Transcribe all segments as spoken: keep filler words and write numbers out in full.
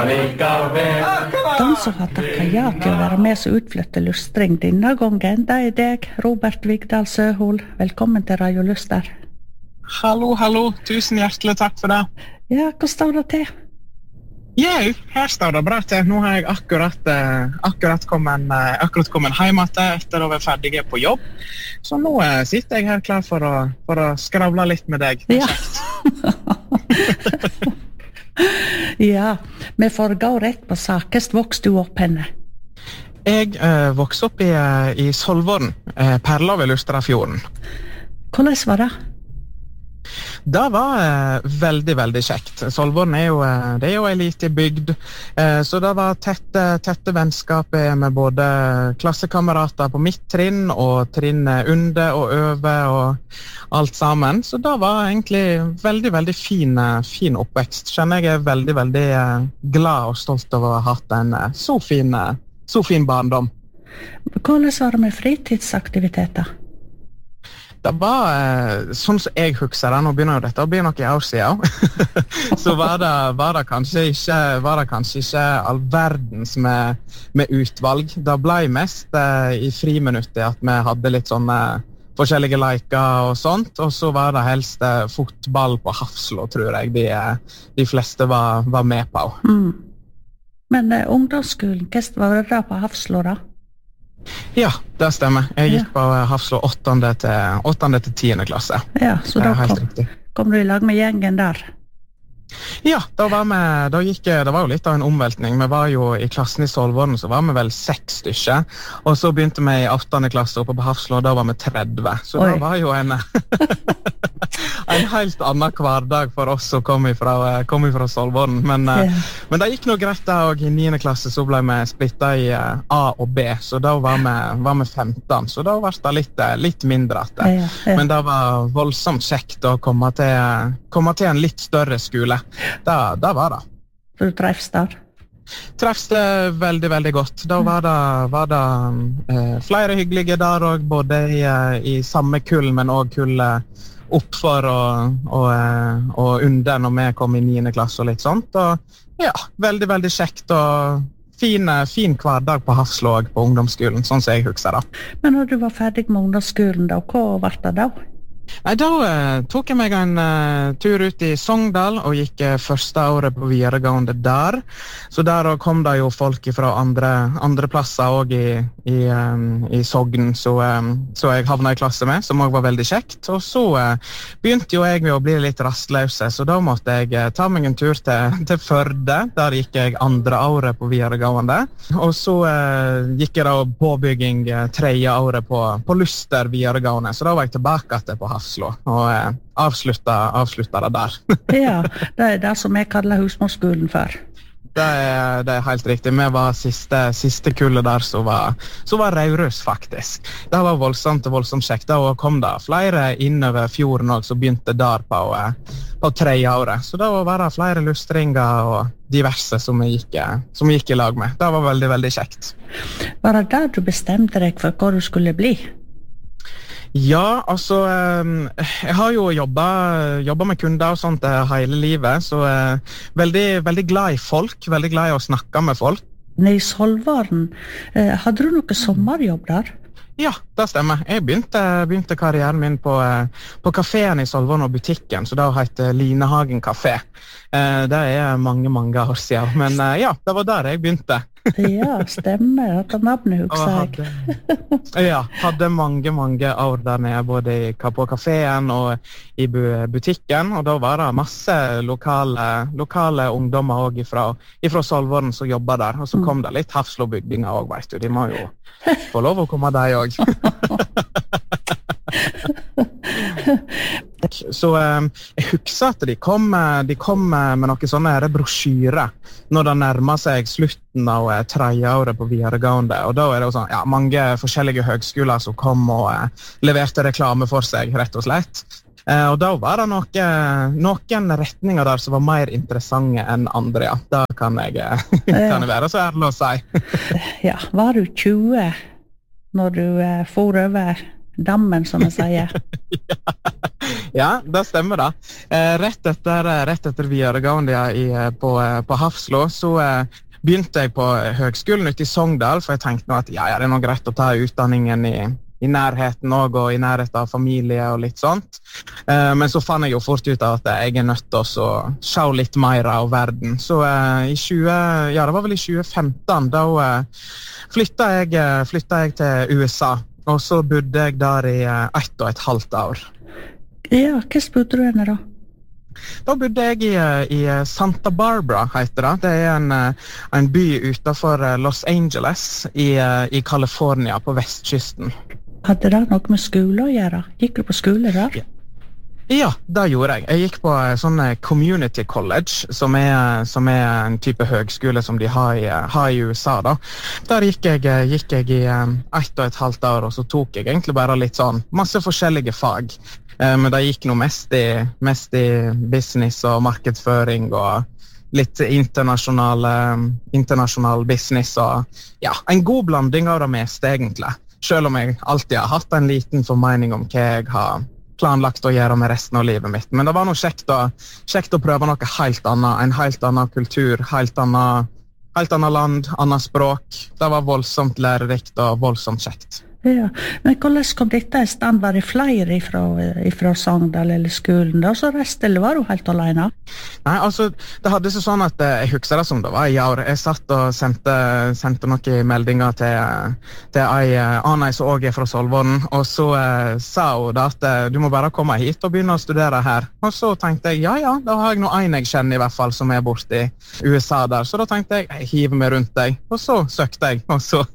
De som har takket ja til å være med som utflytter lustring denne gangen, det er deg, Robert Vigdal Søhol. Velkommen til Radio Luster. Hallo, hallo. Tusen hjertelig takk for det. Ja, hva står det til? Ja, her står det bra til. Nå har jeg akkurat, eh, akkurat, kommet, eh, akkurat kommet hjem etter å være ferdig på jobb. Så nå eh, sitter jeg her klar for å, for å skravle litt med deg. Ja. Ja, vi får gå rett på sak. Hvordan vokste du opp henne? Jeg eh, vokste opp i, i Solvorn, eh, perla ved Lustrafjorden. Hvordan var det? Det var eh, veldig, veldig kjekt. Solvorn er jo, eh, det er jo en liten bygd, eh, så det var tette, tette vennskap med både klassekamerater på mitt trinn og trinn under og over og alt sammen. Så det var egentlig veldig, veldig fin, fin oppvekst. Kjenner jeg er veldig, veldig eh, glad og stolt over å ha hatt en eh, så fin, eh, så fin barndom. Hvordan var det med fritidsaktiviteter? Det var, eh, sånn som jeg husker det, nå begynner jo dette å bli noen år siden, så var det, var, det kanskje ikke, var det kanskje ikke all verdens med, med utvalg. Det ble mest eh, i friminuttet at vi hadde litt sånne forskjellige leker og sånt, og så var det helst eh, fotball på Hafslo, tror jeg de, de fleste var, var med på. Mm. Men eh, ungdomsskolen, hva var det da på Hafslo da? Ja, det stemmer. Jeg gikk på Hafslo åttende til, åttende til tiende klasse. Ja, så da kom, kom du i lag med gjengen der? Ja, da var vi, da gikk, det var jo litt av en omveltning. Vi var jo i klassen i Solvorn, så var vi vel seks stykker. Og så begynte vi i åttende klasse oppe på Hafslo, og da var vi tretti. Så Oi. Det var jo en, en helt annen hverdag for oss som kom ifra, kom ifra Solvorn. Men, ja. men det gikk noe greit da, og i niende klasse så ble vi splittet i A og B, så da var vi, var vi femten, så da var det litt, litt mindre. Ja, ja. Men det var voldsomt kjekt å komme til, komme til en litt større skole. Da, da var det. Så du treffs der? Treffs det veldig, veldig godt. Da var det, var det eh, flere hyggelige der også, både i, i samme kull, men også kullet oppfor og, og, og under når vi kom i niende klasse og litt sånt. Og ja, veldig, veldig kjekt og fin, fin hverdag på Hafslo på ungdomsskolen, sånn som jeg husker det. Men når du var ferdig med ungdomsskolen, da, hva var det da? Nei, da eh, tok jeg meg en uh, tur ut i Sogndal og gikk uh, første året på videregående der. Så der kom det jo folk fra andre, andre plasser også i, i, um, i Sogn, så, um, så jeg havnet i klasse med, som også var veldig kjekt. Og så uh, begynte jo jeg med å bli litt rastløse, så da måtte jeg uh, ta meg en tur til, til Førde. Der gikk jeg andre året på videregående. Og så uh, gikk jeg da påbygging uh, tredje året på, på Luster videregående, så da var jeg tilbake til på Hafslo, og eh, avslutta, avslutta det der. Ja, det er det som jeg kaller husmorskolen for. Det er, det er helt riktig. Vi var siste, siste kullet der som var, som var Raurus, faktisk. Det var voldsomt og voldsomt kjekt. Da kom det flere innover fjorden også, som begynte der på, på tredje året. Så da var det flere lustringer og diverse som vi gikk, som vi gikk i lag med. Det var veldig, veldig kjekt. Var det der du bestemte deg for hva du skulle bli? Ja, altså, jeg har jo jobbet, jobbet med kunder og sånt hele livet, så veldig, veldig glad i folk, veldig glad i å snakke med folk. I Solvorn, hadde du noe sommerjobb der? Ja, det stemmer. Jeg begynte, begynte karrieren min på, på kaféen i Solvorn og butikken, så det heter Linehagen Kafé. Det er mange, mange år siden, men ja, det var der jeg begynte. Ja, stemmer. Dette navnet husker jeg. Hadde, ja, hadde mange, mange år der nede, både i, på kaféen og i butikken, og da var det masse lokale, lokale ungdommer også ifra, ifra Solvorn som jobbet der, og så kom det litt Hafslobygdinger også, vet du. De må jo få lov å komme der også. Så eh, jeg husker at de kom, de kom med noen sånne her brosjyrer når det nærmer seg slutten av eh, tredje året på videregående, og da er det jo sånn, ja, mange forskjellige høgskoler som kom og eh, leverte reklame for seg, rett og slett. Eh, og da var det noe, noen retninger der som var mer interessante enn andre, ja. Da kan jeg, kan jeg være så ærlig å si. Ja, var du tjue når du eh, for over dammen, som jeg sier? Ja. Ja, det stemmer da. Eh, rett, etter, rett etter videregående i, på, på Hafslo, så eh, begynte jeg på høgskolen ute i Sogndal, for jeg tenkte nå at ja, ja, det er noe greit å ta utdanningen i, i nærheten også, og i nærheten av familie og litt sånt. Eh, men så fant jeg jo fort ut av at jeg er nødt til å se litt mer av verden. Så eh, i tjue, ja, det var vel i tjue femten, da eh, flyttet, jeg, flyttet jeg til U S A, og så bodde jeg der i eh, ett og et halvt år. Ja, hva bodde du henne da? Da bodde jeg i, i Santa Barbara, heter det. Det er en, en by utenfor Los Angeles i, i California på vestkysten. Hadde det noe med skole å gjøre? Gikk du på skole der? Ja. Ja, det gjorde jeg. Jeg gikk på sånn community college, som er, som er en type høgskole som de har i, har i U S A. Da. Der gikk jeg, gikk jeg i ett og et halvt år, og så tok jeg egentlig bare litt sånn masse forskjellige fag. Men det gikk noe mest i, mest i business og markedsføring og litt internasjonal, internasjonal business og ja, en god blanding av det meste egentlig. Selv om jeg alltid har hatt en liten formening om hva jeg har planlagt å gjøre med resten av livet mitt. Men det var noe kjekt å, kjekt å prøve noe helt annet, en helt annen kultur, helt annet, helt annet land, annet språk. Det var voldsomt lærerikt og voldsomt kjekt. Ja, men hvordan kom dette i stand? Var det flere fra, fra Sogndal eller skolen da, så resten, eller var du helt alene? Nei, altså, det hadde seg sånn at jeg husker det som det var i år. Jeg satt og sendte, sendte noen meldinger til, til ei annen som også er fra Solvorn, og så eh, sa hun da at du må bare komme hit og begynne å studere her. Og så tenkte jeg, ja, ja, da har jeg noe en jeg kjenner i hvert fall som er borte i U S A der. Så da tenkte jeg, jeg hiver meg rundt deg, og så søkte jeg, og så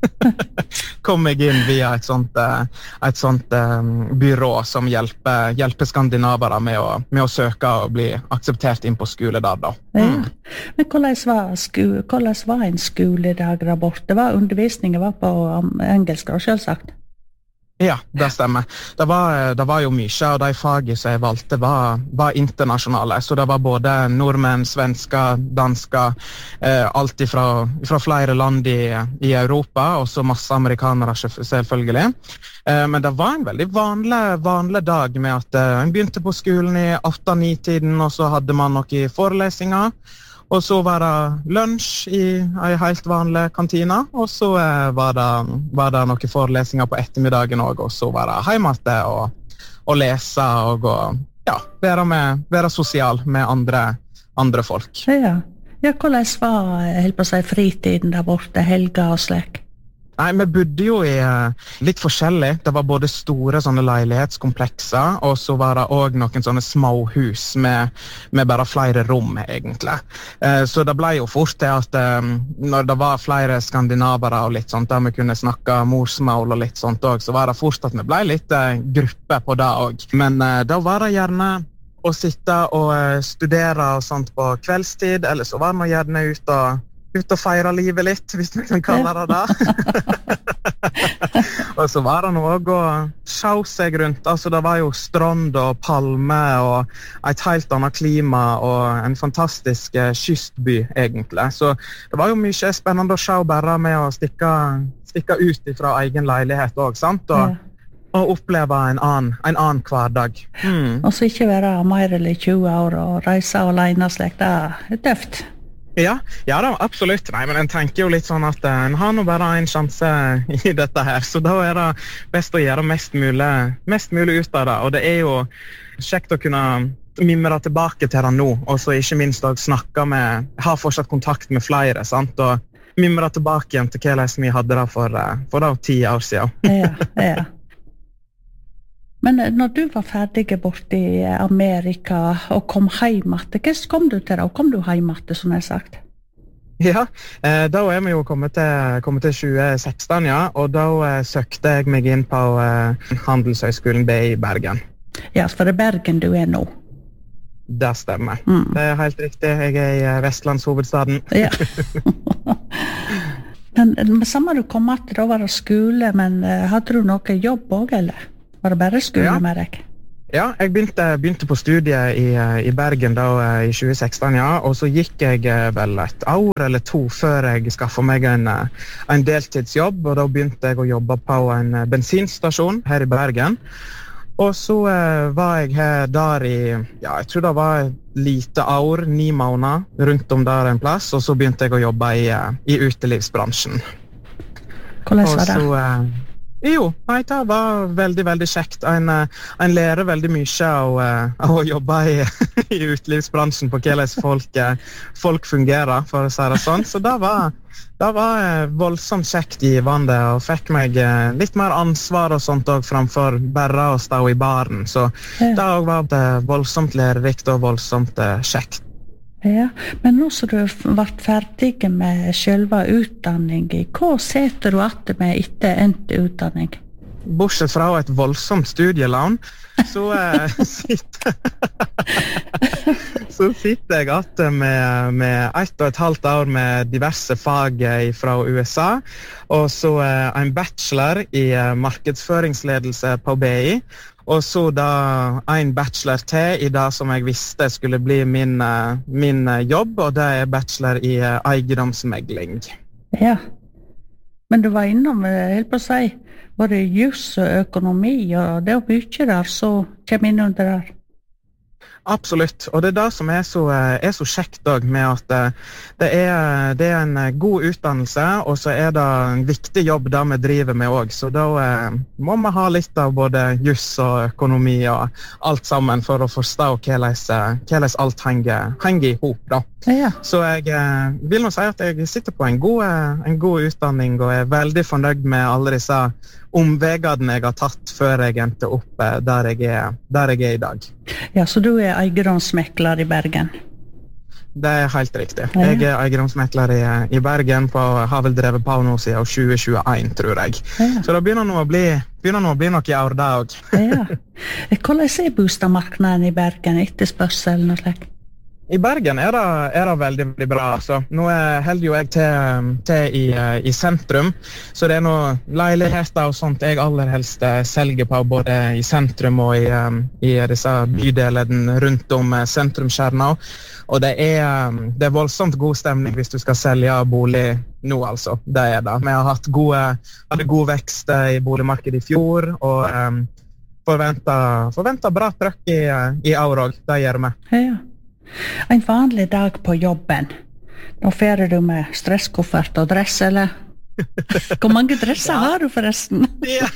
kom jeg inn via et sånt, et sånt um, byrå som hjelper, hjelper skandinavere med å, med å søke og bli akseptert inn på skole der da. Mm. Ja. Men hvordan var, skole, hvordan var en skoledag der borte? Var undervisningen var på engelsk da, selvsagt? Ja, det stemmer. Det var, det var jo mye, og de fagene som jeg valgte var, var internasjonale. Så det var både nordmenn, svensker, dansker, eh, alt fra, fra flere land i, i Europa, og så masse amerikanere selvfølgelig. Eh, men det var en veldig vanlig, vanlig dag med at eh, en begynte på skolen i åtte ni tiden, og så hadde man noen forelesninger. Og så var det lunsj i en helt vanlig kantina, og så eh, var, det, var det noen forelesninger på ettermiddagen også, og så var det hjemme og, og lese og, og ja, være, med, være sosial med andre, andre folk. Ja. Ja, hvordan var helt på å si, fritiden der borte, helga og slik? Nei, vi bodde jo i uh, litt forskjellig. Det var både store sånne leilighetskomplekser, og så var det også noen sånne små hus med, med bare flere rom, egentlig. Uh, så det ble jo fort det at um, når det var flere skandinavere og litt sånt, der vi kunne snakke morsmål og litt sånt også, så var det fort at vi ble litt uh, gruppe på det også. Men uh, da var det gjerne å sitte og uh, studere og sånt på kveldstid, eller så var det gjerne ute og ut og feire livet litt, hvis vi kan kalle det det. Og så var det noe å se seg rundt. Altså, det var jo strand og palme og et helt annet klima og en fantastisk eh, kystby, egentlig. Så det var jo mye spennende å se bare med å stikke, stikke ut fra egen leilighet også, sant? Og, ja. Og oppleve en annen, en annen hverdag. Mm. Og så ikke være mer eller tjue år og reise alene slik, det er tøft. Ja, ja da, absolutt. Nei, men en tenker jo litt sånn at en har nå bare en sjanse i dette her, så da er det best å gjøre mest mulig, mest mulig ut av det. Og det er jo kjekt å kunne mimre tilbake til det nå, og så ikke minst å snakke med, ha fortsatt kontakt med flere, sant? Og mimre tilbake igjen til hva vi hadde da for, for da ti år siden. Ja, ja. Men når du var ferdig bort i Amerika og kom hjem etter, hva kom du til da? Kom du hjem etter, som jeg har sagt? Ja, eh, da er vi jo kommet til, kommet til tjue seksten, ja, og da eh, søkte jeg meg inn på eh, Handelshøyskolen B i Bergen. Ja, for det er Bergen du er nå? Det stemmer. Mm. Det er helt riktig. Jeg er i Vestlandshovedstaden. Ja. Men, men samme du kom etter, da var det skole, men uh, hadde du noe jobb også, eller? Var det bare skole ja. med deg? Ja, jeg begynte, begynte på studiet i, i Bergen da, i tjue seksten, ja, og så gikk jeg vel et år eller to før jeg skaffet meg en, en deltidsjobb, og da begynte jeg å jobbe på en bensinstasjon her i Bergen. Og så eh, var jeg her der i, ja, jeg tror det var et lite år, ni måneder, rundt om der en plass, og så begynte jeg å jobbe i, eh, i utelivsbransjen. Hvordan var det? Og så, eh, jo, nei, det var veldig, veldig kjekt. En, eh, en lærer veldig mye av, eh, av å jobbe i, i utelivsbransjen på hvordan folk, eh, folk fungerer, for å si det sånn. Så det var, det var eh, voldsomt kjekt givende, og fikk meg eh, litt mer ansvar og sånt også, framfor bare å stå i baren. Så Ja. det også var eh, voldsomt lærerikt og voldsomt eh, kjekt. Ja, men nå som du ble ferdig med selve utdanningen, hva setter du att med etter endt utdanning? Bortsett fra et voldsomt studielån, så, eh, sitter, så sitter jeg att med, med ett og et halvt år med diverse fag eh, fra U S A, og så eh, en bachelor i eh, markedsføringsledelse på B I, og så da en bachelor til i det som jeg visste skulle bli min, eh, min eh, jobb, og det er bachelor i eh, eiendomsmegling. Ja, men du var innom, eh, helt på å si, både jus og økonomi, og det er jo mye der, så kommer inn under der. Absolutt, og det er det som er så, eh, er så kjekt også, med at eh, det er, det er en eh, god utdannelse, og så er det en viktig jobb det vi driver med også. Så da eh, må vi ha litt av både jus og økonomi og alt sammen for å forstå hvordan, eh, hvordan alt henger, henger i hop da. Ja, Så jeg eh, vil nå si at jeg sitter på en god, eh, en god utdanning, og er veldig fornøyd med alle disse omvegene jeg har tatt før jeg endte opp eh, der, jeg er, der jeg er i dag. ja, så du er eiendomsmekler i Bergen? Det er helt riktig. Ja. Jeg er eiendomsmekler i, i Bergen, på, har vel drevet på nå siden tjue tjueen, tror jeg. Ja. Så det begynner nå å bli, begynner nå å bli noe i år da også. Ja. Hvordan er boligmarkedet i Bergen, etterspørselen og slik? I Bergen er det, er det veldig, veldig bra. Altså. Nå er- holder jo jeg til, til i, eh, i sentrum, så det er noen leiligheter og sånt jeg aller helst eh, selger på, både i sentrum og i, eh, i disse bydelene rundt om eh, sentrumskjerna. Og det er, eh, det er voldsomt god stemning hvis du skal selge bolig nå, altså. Det er det. Vi har hatt gode, hadde god vekst eh, i boligmarkedet i fjor, og eh, forventer, forventer bra trøkk i, eh, i år også. Det gjør vi. Ja. En vanlig dag på jobben. Nå ferer du med stresskoffert og dress, eller? Hvor mange dresser Ja. har du forresten? Ja.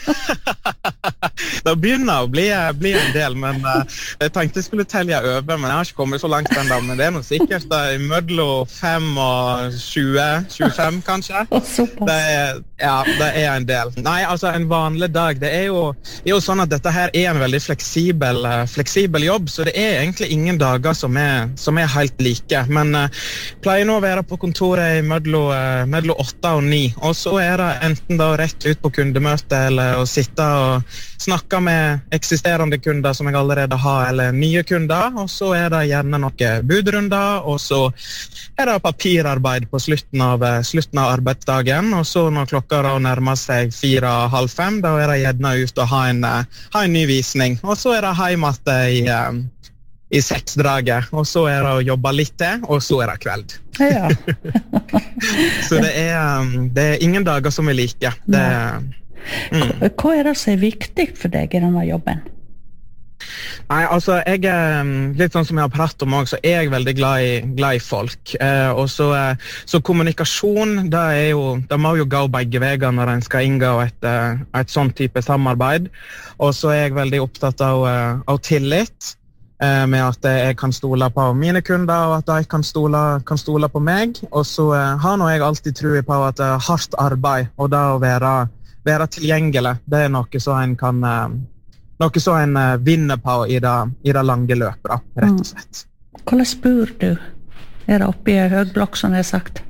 Det begynner å bli, bli en del, men uh, jeg tenkte jeg skulle telle over, men jeg har ikke kommet så langt enda, men det er noe sikkert da, i mellom fem og tjue, tjuefem kanskje. Og såpass. Det er, ja, det er en del. Nei, altså en vanlig dag, det er jo, er jo sånn at dette her er en veldig fleksibel, uh, fleksibel jobb, så det er egentlig ingen dager som er, som er helt like, men uh, pleier nå å være på kontoret i mellom, uh, mellom åtte og ni, og så er det enten da rett ut på kundemøte eller å sitte og snakke med eksisterende kunder som jeg allerede har, eller nye kunder, og så er det gjerne noen budrunder, og så er det papirarbeid på slutten av, slutten av arbeidsdagen, og så når klokka da nærmer seg fire, halv fem, da er det gjerne ut og ha en, ha en ny visning, og så er det hjemme i, i seksdraget, og så er det å jobbe litt til, og så er det kveld. Ja. Så det er, det er ingen dager som er like. Det, mm. Hva er det som er viktig for deg i denne jobben? Nei, altså, jeg er litt sånn som jeg har pratet om også, så er jeg veldig glad i, glad i folk. Eh, og så, eh, så kommunikasjon, det er jo, det må jo gå begge veier når en skal inngå et, eh, et sånn type samarbeid. Og så er jeg veldig opptatt av, eh, av tillit, eh, med at jeg kan stole på mine kunder, og at de kan stole, kan stole på meg. Og så eh, har nå jeg alltid trodd på at eh, hardt arbeid, og det å være, være tilgjengelig, det er noe som en kan... Eh, Noe som en uh, vinner på i det, i det lange løpet, da, rett og slett. Mm. Hvordan bor du? Er det oppe i høgblokk, som jeg har sagt?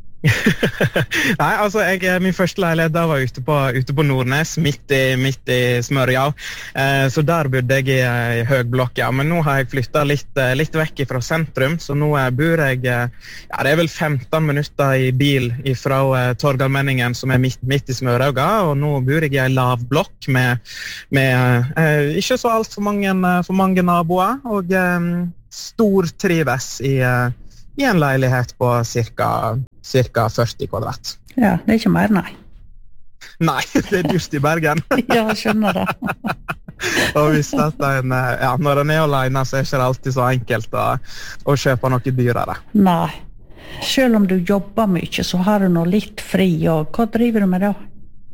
Nei, altså, jeg, min første leilighet da var ute på, ute på Nordnes, midt i, midt i Smørja. Eh, så der bodde jeg i, i høgblokk, ja. Men nå har jeg flyttet litt, litt vekk fra sentrum, så nå eh, bor jeg, ja, det er vel femten minutter i bil fra eh, Torgallmenningen, som er midt, midt i Smørja, og nå bor jeg i en lav blokk med, med eh, ikke så alt for mange, for mange naboer, og eh, stor trives i, eh, i en leilighet på cirka cirka førti kvadrat. Ja, det er ikke mer, nei. Nei, det er dyrt i Bergen. Ja, jeg skjønner det. og visste at en, ja, når en er alene, så er det ikke alltid så enkelt å, å kjøpe noe dyrere. Nei. Selv om du jobber mye, så har du nå litt fri, og hva driver du med da?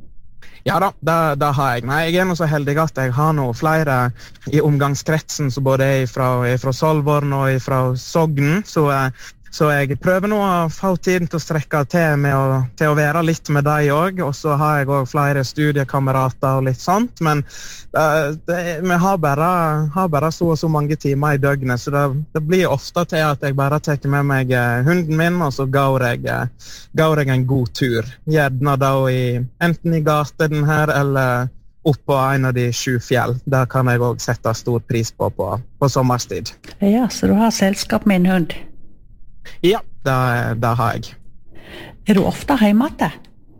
Ja da, det, det har jeg. Nei, jeg er nå så heldig at jeg har nå flere i omgangskretsen, som både er fra, er fra Solvorn og er fra Sogn, så Så jeg prøver nå å få tiden til å strekke til med å, til å være litt med deg også, og så har jeg også flere studiekamerater og litt sånt, men uh, det, vi har bare, har bare så og så mange timer i døgnet, så det, det blir ofte til at jeg bare tar med meg uh, hunden min, og så går jeg, uh, går jeg en god tur. Gjerne da i, enten i gaten her, eller opp på en av de sju fjell. Der kan jeg også sette stor pris på på, på sommerstid. Ja, så du har selskap med en hund? Ja, det, det har jeg. Er du ofte hjemme til?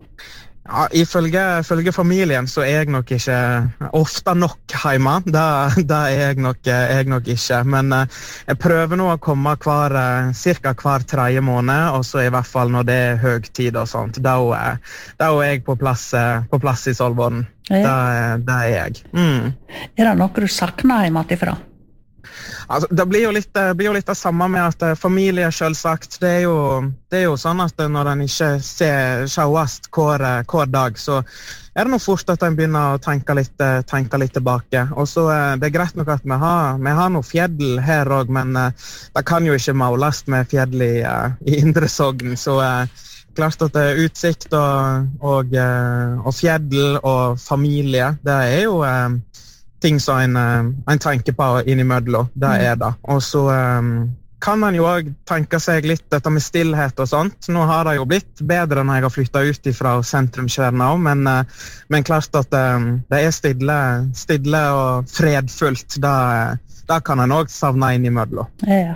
Ja, ifølge, ifølge familien så er jeg nok ikke ofte nok hjemme. Det, det er jeg nok, jeg nok ikke. Men jeg prøver nå å komme hver, cirka hver tredje måned, og så i hvert fall når det er høgtid og sånt. Da er, da er jeg på plass, på plass i Solvorn. Ja. Det, det er jeg. Mm. Er det noe du savner hjemme tilfra? Altså, det blir jo litt, det blir jo litt det samme med at familie, selvsagt, det er jo, det er jo sånn at når en ikke ser sjåast hver, hver dag, så er det nå fort at en begynner å tenke litt, tenke litt tilbake. Og så det er greit nok at vi har, vi har noe fjell her også, men det kan jo ikke måles med fjell i, i Indre Sogn, så klart at utsikt og, og, og fjell og familie, det er jo ting som en, en tenker på innimellom, det er det. Og så um, kan man jo også tenke seg litt dette med stillhet og sånt. Nå har det jo blitt bedre når jeg har flyttet ut fra sentrumskjerna, men, uh, men klart at um, det er stille, stille og fredfullt. Da, da kan en også savne innimellom. Ja.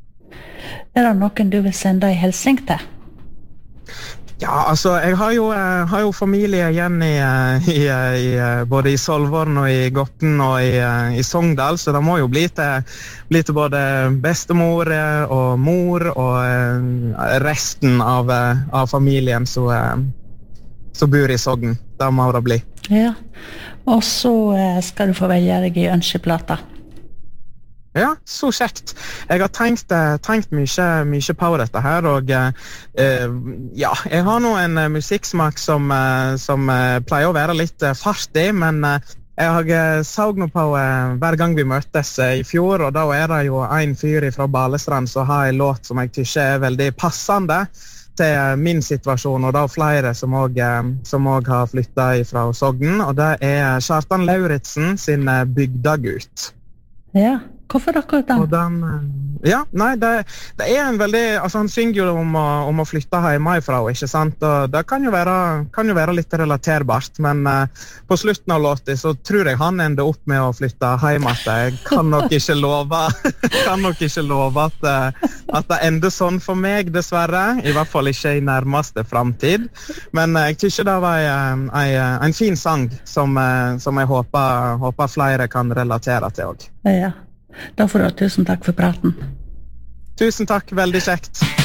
Er det noen du vil sende en hilsen til? Ja, altså, jeg har jo, uh, har jo familie igjen i, uh, i, uh, i, uh, både i Solvorn og i Gotten og i, uh, i Sogndal, så det må jo bli til, bli til både bestemor uh, og mor og uh, resten av, uh, av familien som uh, bor i Sogn. Det må det bli. Ja, og så uh, skal du få velge deg i ønskeplata. Ja, så kjekt. Jeg har tenkt, tenkt mye, mye på dette her, og eh, ja, jeg har nå en musikksmak som, som pleier å være litt fartig, men jeg så nå på hver gang vi møtes i fjor, og da er det jo en fyr fra Balestrand som har en låt som jeg tykker er veldig passende til min situasjon, og da flere som også, som også har flyttet fra Sogn, og det er Kjartan Lauritsen sin Bygdagut. Ja. Hvorfor akkurat den? den? Ja, nei, det, det er en veldig, altså han synger jo om å, om å flytte hjemmefra, ikke sant? Og det kan jo være, kan jo være litt relaterbart, men uh, på slutten av låten så tror jeg han ender opp med å flytte hjemme. Jeg kan nok ikke love, kan nok ikke love at, uh, at det ender sånn for meg, dessverre. I hvert fall ikke i nærmeste fremtid. Men uh, jeg tykker det var en, en, en fin sang som, uh, som jeg håper, håper flere kan relatere til også. Ja. Da får du ha tusen takk for praten. Tusen takk, veldig kjekt.